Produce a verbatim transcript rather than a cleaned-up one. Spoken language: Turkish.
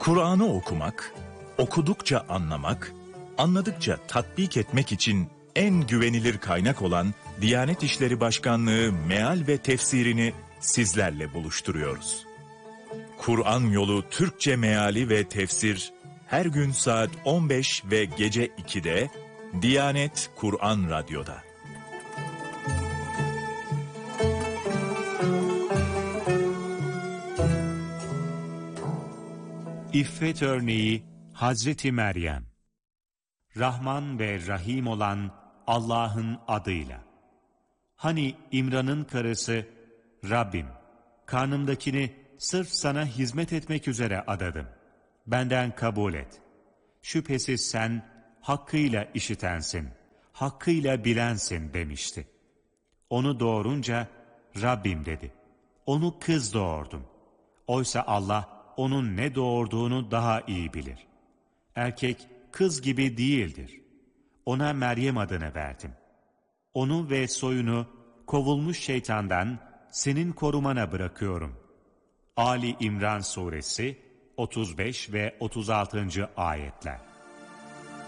Kur'an'ı okumak, okudukça anlamak, anladıkça tatbik etmek için en güvenilir kaynak olan Diyanet İşleri Başkanlığı meal ve tefsirini sizlerle buluşturuyoruz. Kur'an Yolu Türkçe Meali ve Tefsir her gün saat on beş ve gece ikide Diyanet Kur'an Radyo'da. İffet örneği Hazreti Meryem. Rahman ve Rahim olan Allah'ın adıyla. Hani İmran'ın karısı, Rabbim, karnımdakini sırf sana hizmet etmek üzere adadım. Benden kabul et. Şüphesiz sen hakkıyla işitensin, hakkıyla bilensin demişti. Onu doğurunca Rabbim dedi. Onu kız doğurdum. Oysa Allah onun ne doğurduğunu daha iyi bilir. Erkek kız gibi değildir. Ona Meryem adını verdim. Onu ve soyunu kovulmuş şeytandan senin korumana bırakıyorum. Ali İmran Suresi otuz beş ve otuz altıncı ayetler.